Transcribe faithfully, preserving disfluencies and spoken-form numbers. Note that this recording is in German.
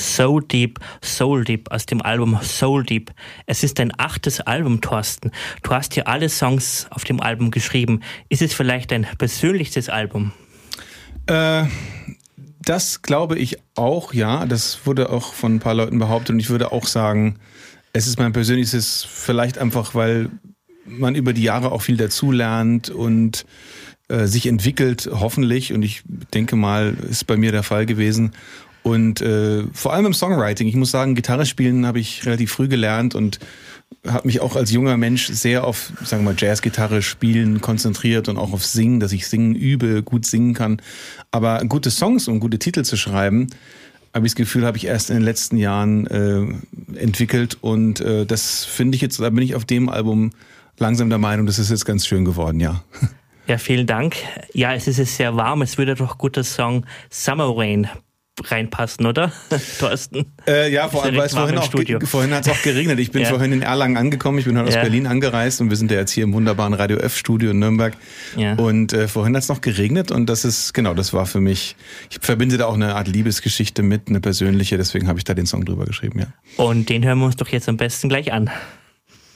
So Deep, Soul Deep aus dem Album Soul Deep. Es ist dein achtes Album, Thorsten. Du hast ja alle Songs auf dem Album geschrieben. Ist es vielleicht dein persönlichstes Album? Äh, das glaube ich auch, ja. Das wurde auch von ein paar Leuten behauptet und ich würde auch sagen, es ist mein persönlichstes, vielleicht einfach, weil man über die Jahre auch viel dazulernt und äh, sich entwickelt, hoffentlich. Und ich denke mal, ist bei mir der Fall gewesen. Und äh, vor allem im Songwriting. Ich muss sagen, Gitarre spielen habe ich relativ früh gelernt und habe mich auch als junger Mensch sehr auf, sagen wir mal, Jazzgitarre spielen konzentriert und auch auf Singen, dass ich singen übe, gut singen kann. Aber gute Songs und gute Titel zu schreiben, habe ich das Gefühl, habe ich erst in den letzten Jahren äh, entwickelt. Und äh, das finde ich jetzt, da bin ich auf dem Album langsam der Meinung, das ist jetzt ganz schön geworden, ja. Ja, vielen Dank. Ja, es ist jetzt sehr warm. Es würde doch gut der Song Summer Rain reinpassen, oder, Thorsten? Äh, ja, vor allem, weil es vorhin, auch ge- vorhin hat es auch geregnet. Ich bin ja. vorhin in Erlangen angekommen, ich bin heute ja. aus Berlin angereist und wir sind ja jetzt hier im wunderbaren Radio F-Studio in Nürnberg. Ja. Und äh, vorhin hat es noch geregnet und das ist, genau, das war für mich, ich verbinde da auch eine Art Liebesgeschichte mit, eine persönliche, deswegen habe ich da den Song drüber geschrieben, ja. Und den hören wir uns doch jetzt am besten gleich an.